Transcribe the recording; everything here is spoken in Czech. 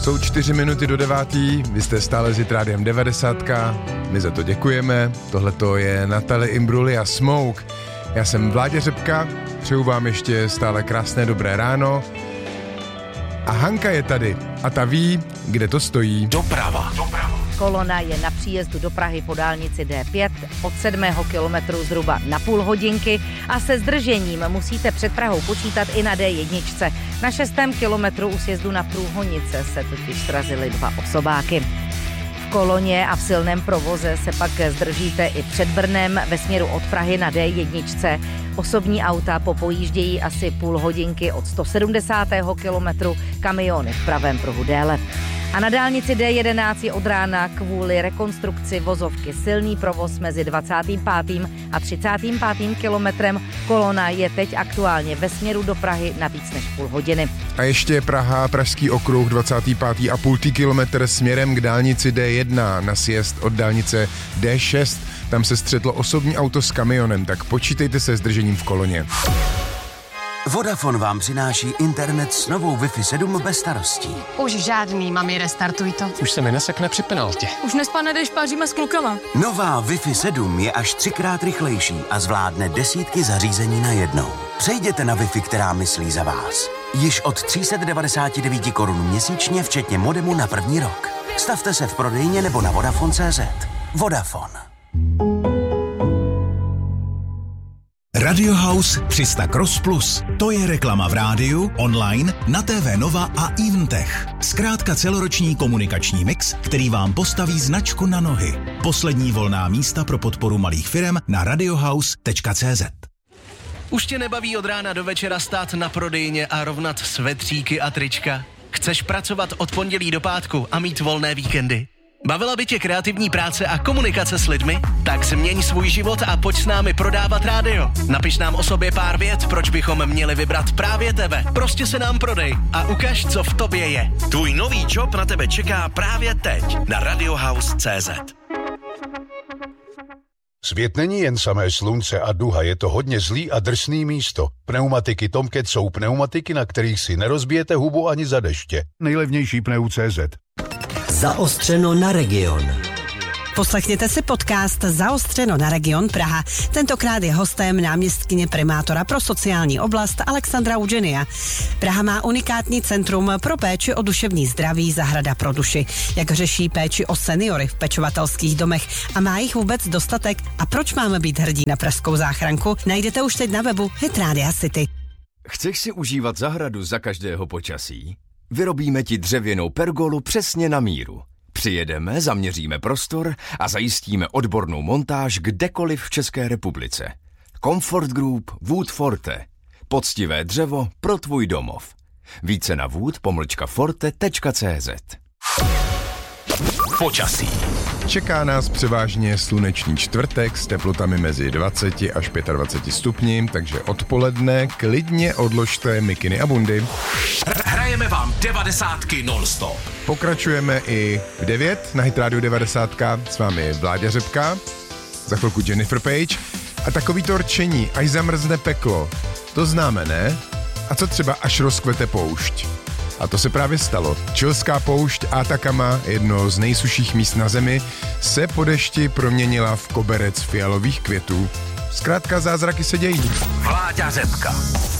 Jsou 4 minuty do 9, vy jste stále s Rádiem 90, my za to děkujeme, tohleto je Natalie Imbruglia Smoke. Já jsem Vláďa Řepka, přeju vám ještě stále krásné dobré ráno. A Hanka je tady a ta ví, kde to stojí. Doprava. Kolona je na příjezdu do Prahy po dálnici D5 od 7. kilometru zhruba na půl hodinky a se zdržením musíte před Prahou počítat i na D1. Na 6. kilometru u sjezdu na Průhonice se totiž srazily 2 osobáky. V koloně a v silném provoze se pak zdržíte i před Brnem ve směru od Prahy na D1. Osobní auta popojíždějí asi půl hodinky od 170. kilometru, kamiony v pravém pruhu déle. A na dálnici D11 je od rána kvůli rekonstrukci vozovky silný provoz mezi 25. a 35. kilometrem. Kolona je teď aktuálně ve směru do Prahy na víc než půl hodiny. A ještě Praha, Pražský okruh, 25,5 kilometr směrem k dálnici D1 na sjezd od dálnice D6. Tam se střetlo osobní auto s kamionem, tak počítejte se zdržením v koloně. Vodafone vám přináší internet s novou Wi-Fi 7 bez starostí. Už žádný, mami, restartuj to. Už se mi nesekne při penaltě. Už nespadne, když páříme s klukama. Nová Wi-Fi 7 je až 3krát rychlejší a zvládne desítky zařízení najednou. Přejděte na Wi-Fi, která myslí za vás. Již od 399 korun měsíčně, včetně modemu na první rok. Stavte se v prodejně nebo na Vodafone.cz. Vodafone. Radio House 300 Cross Plus. To je reklama v rádiu, online, na TV Nova a Eventech. Zkrátka celoroční komunikační mix, který vám postaví značku na nohy. Poslední volná místa pro podporu malých firem na radiohouse.cz. Už tě nebaví od rána do večera stát na prodejně a rovnat svetříky a trička? Chceš pracovat od pondělí do pátku a mít volné víkendy? Bavila by tě kreativní práce a komunikace s lidmi? Tak změň svůj život a pojď s námi prodávat rádio. Napiš nám o sobě pár vět, proč bychom měli vybrat právě tebe. Prostě se nám prodej a ukaž, co v tobě je. Tvůj nový job na tebe čeká právě teď na radiohouse.cz. Svět není jen samé slunce a duha, je to hodně zlý a drsný místo. Pneumatiky Tomcat jsou pneumatiky, na kterých si nerozbijete hubu ani za deště. Nejlevnější pneu.cz. Zaostřeno na region. Poslechněte si podcast Zaostřeno na region Praha. Tentokrát je hostem náměstkyně primátora pro sociální oblast Alexandra Eugenia. Praha má unikátní centrum pro péči o duševní zdraví Zahrada pro duši. Jak řeší péči o seniory v pečovatelských domech a má jich vůbec dostatek? A proč máme být hrdí na pražskou záchranku? Najdete už teď na webu Hit Rádia City. Chceš si užívat zahradu za každého počasí? Vyrobíme ti dřevěnou pergolu přesně na míru. Přijedeme, zaměříme prostor a zajistíme odbornou montáž kdekoliv v České republice. Comfort Group Wood Forte. Poctivé dřevo pro tvůj domov. Více na wood-forte.cz. Počasí. Čeká nás převážně sluneční čtvrtek s teplotami mezi 20 až 25 stupni, takže odpoledne klidně odložte mikiny a bundy. Hrajeme vám 90 non-stop. Pokračujeme i v 9 na Hit Radio 90. S vámi Vláďa Řepka, za chvilku Jennifer Page a takový to rčení, až zamrzne peklo. To známe, ne? A co třeba až rozkvete poušť? A to se právě stalo. Chilská poušť Atacama, jedno z nejsušších míst na zemi, se po dešti proměnila v koberec fialových květů. Zkrátka zázraky se dějí. Vláďa Řepka.